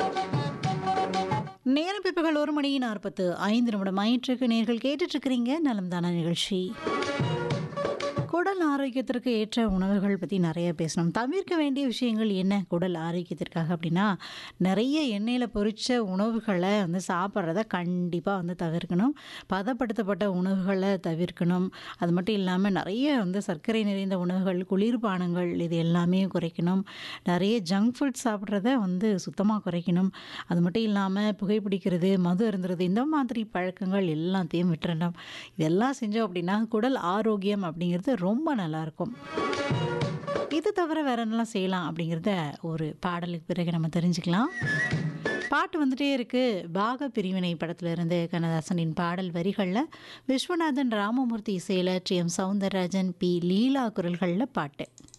நேரம் பிற்பகல் 1:45 ஆயிற்றுக்கு நேர்கள் கேட்டுட்டு இருக்கிறீங்க நலம் தானா நிகழ்ச்சி. குடல் ஆரோக்கியத்திற்கு ஏற்ற உணவுகள் பற்றி நிறைய பேசணும். தவிர்க்க வேண்டிய விஷயங்கள் என்ன குடல் ஆரோக்கியத்திற்காக அப்படின்னா, நிறைய எண்ணெயில் பொரிச்ச உணவுகளை சாப்பிட்றத கண்டிப்பாக தவிர்க்கணும். பதப்படுத்தப்பட்ட உணவுகளை தவிர்க்கணும். அது மட்டும் இல்லாமல் நிறைய சர்க்கரை நிறைந்த உணவுகள், குளிர்பானங்கள் இது எல்லாமே குறைக்கணும். நிறைய ஜங்க் ஃபுட் சாப்பிட்றத சுத்தமாக குறைக்கணும். அது மட்டும் இல்லாமல் புகைப்பிடிக்கிறது, மது அருந்துறது இந்த மாதிரி பழக்கங்கள் எல்லாத்தையும் விட்டுறணும். இதெல்லாம் செஞ்சோம் அப்படின்னா குடல் ஆரோக்கியம் அப்படிங்கிறது ரொம்ப நல்லாயிருக்கும். இது தவிர வேற என்னெல்லாம் செய்யலாம் அப்படிங்கிறத ஒரு பாடலுக்கு பிறகு நம்ம தெரிஞ்சுக்கலாம். பாட்டு வந்துட்டே இருக்கு. பாக பிரிவினை படத்துல இருந்து கண்ணதாசனின் பாடல் வரிகளில் விஸ்வநாதன் ராமமூர்த்தி இசையில் டி.எம். சௌந்தரராஜன், பி. லீலா குரல்களில் பாட்டு.